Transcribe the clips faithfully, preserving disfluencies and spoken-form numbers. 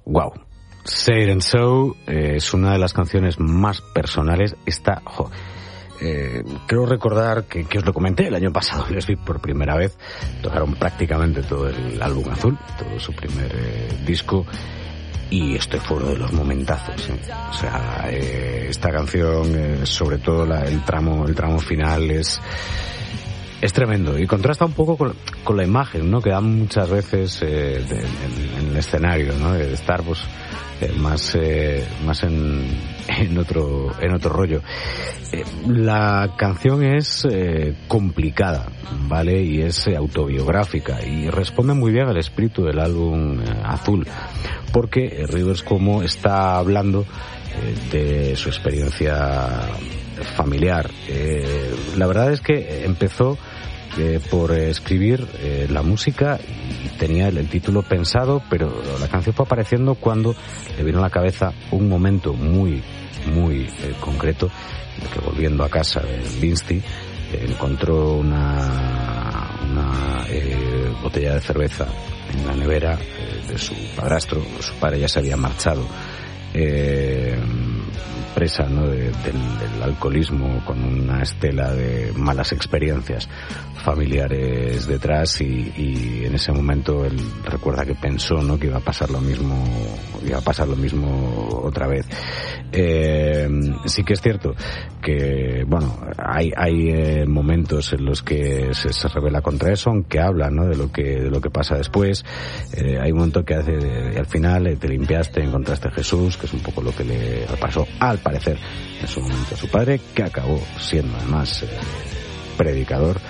Wow. Say It and So eh, es una de las canciones más personales. Está, jo, eh, creo recordar que, que os lo comenté el año pasado. Les vi por primera vez. Tocaron prácticamente todo el álbum azul, todo su primer eh, disco. Y este fue uno de los momentazos, ¿eh? O sea, eh, esta canción, eh, sobre todo la, el tramo, el tramo final es es tremendo y contrasta un poco con, con la imagen, ¿no? Que dan muchas veces eh, de, en, en el escenario, ¿no? De estar, pues, eh, más eh, más en, en otro en otro rollo. Eh, la canción es eh, complicada, ¿vale? Y es eh, autobiográfica y responde muy bien al espíritu del álbum eh, azul, porque eh, Rivers Cuomo está hablando eh, de su experiencia familiar. Eh, la verdad es que empezó eh, por escribir eh, la música y tenía el, el título pensado, pero la canción fue apareciendo cuando le vino a la cabeza un momento muy, muy eh, concreto, que volviendo a casa de Vinci eh, encontró una, una eh, botella de cerveza en la nevera eh, de su padrastro. Su padre ya se había marchado, eh, presa, ¿no? de, del, del alcoholismo, con una estela de malas experiencias familiares detrás, y, y en ese momento él recuerda que pensó, ¿no? que iba a pasar lo mismo, iba a pasar lo mismo otra vez. Eh, sí que es cierto que, bueno, hay hay eh, momentos en los que se, se revela contra eso, aunque habla, ¿no? de lo que de lo que pasa después. Eh, hay un momento que hace, y al final eh, te limpiaste, encontraste a Jesús, que es un poco lo que le pasó, al parecer, en su momento a su padre, que acabó siendo además eh, predicador.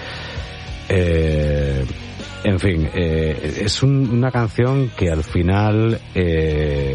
Eh, en fin, eh, es un, una canción que al final eh,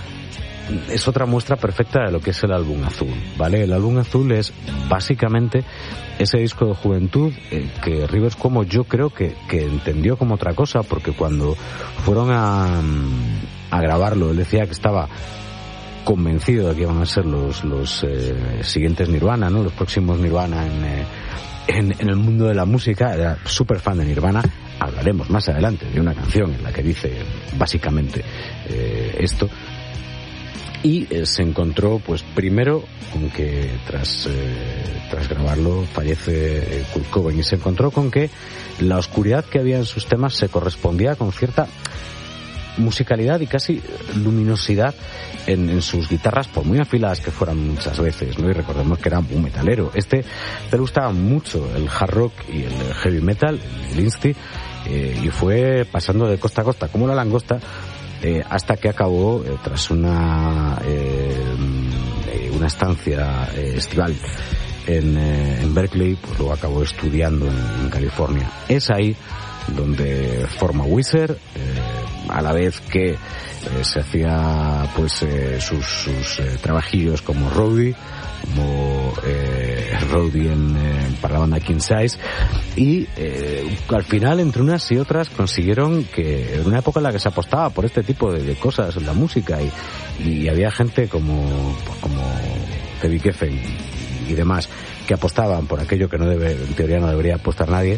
es otra muestra perfecta de lo que es el álbum azul, ¿vale? El álbum azul es básicamente ese disco de juventud eh, que Rivers Cuomo yo creo que, que entendió como otra cosa, porque cuando fueron a, a grabarlo, él decía que estaba convencido de que iban a ser los los eh, siguientes Nirvana, ¿no? Los próximos Nirvana en, eh, en, en el mundo de la música. Era súper fan de Nirvana. Hablaremos más adelante de una canción en la que dice básicamente eh, esto. Y eh, se encontró, pues, primero con que tras eh, tras grabarlo fallece eh, Kurt Cobain, y se encontró con que la oscuridad que había en sus temas se correspondía con cierta musicalidad y casi luminosidad en, en sus guitarras, por muy afiladas que fueran muchas veces, ¿no? Y recordemos que era un metalero. Este le gustaba mucho el hard rock y el heavy metal, el Lindsay, eh, y fue pasando de costa a costa como una langosta, eh, hasta que acabó eh, tras una eh, una estancia eh, estival en, eh, en Berkeley, pues luego acabó estudiando en, en California. Es ahí donde forma Weezer, eh, a la vez que eh, se hacía pues eh, sus, sus eh, trabajillos como roadie, como eh, roadie en, eh, para la banda King Size, y eh, al final entre unas y otras consiguieron que en una época en la que se apostaba por este tipo de, de cosas en la música, y, y había gente como pues, como David Geffen y demás que apostaban por aquello que no debe, en teoría no debería apostar nadie.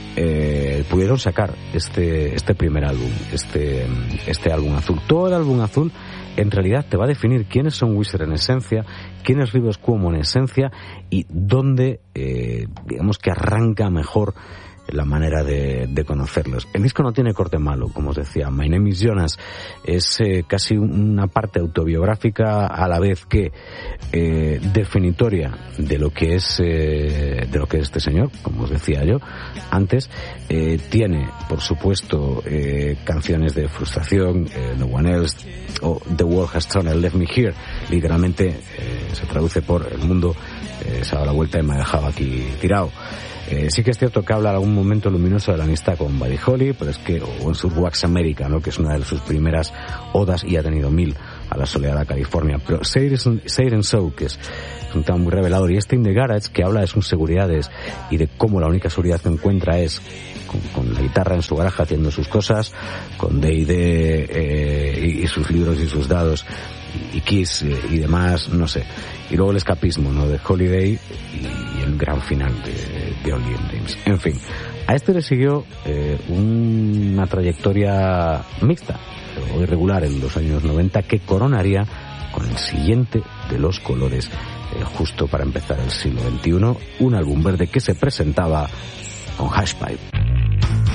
Eh, pudieron sacar este este primer álbum, este este álbum azul. Todo el álbum azul en realidad te va a definir quiénes son Weezer en esencia, quién es Rivers Cuomo en esencia, y dónde eh, digamos que arranca mejor la manera de, de conocerlos. El disco no tiene corte malo, como os decía. My Name is Jonas es eh, casi una parte autobiográfica, a la vez que eh, definitoria de lo que es eh, de lo que es este señor, como os decía yo antes. Eh, tiene, por supuesto, eh, canciones de frustración, eh, No One Else, o The World Has Turned and Left Me Here. Literalmente eh, se traduce por el mundo eh, se ha dado la vuelta y me ha dejado aquí tirado. Eh, sí que es cierto que habla en algún momento luminoso de la amistad con Buddy Holly, pero es que, o en su Wax America, ¿no? Que es una de sus primeras odas, y ha tenido mil a la soleada California. Pero Say It and So, que es un tema muy revelador, y este In the Garage, que habla de sus seguridades y de cómo la única seguridad que encuentra es con, con la guitarra en su garaje haciendo sus cosas, con D and D eh, y, y sus libros y sus dados, y Kiss eh, y demás, no sé. Y luego el escapismo, ¿no? De Holiday, y, y el gran final de, de Only in Dreams. En fin, a este le siguió eh, una trayectoria mixta, o irregular en los años noventa que coronaría con el siguiente de los colores, eh, justo para empezar el siglo veintiuno, un álbum verde que se presentaba con Hashpipe.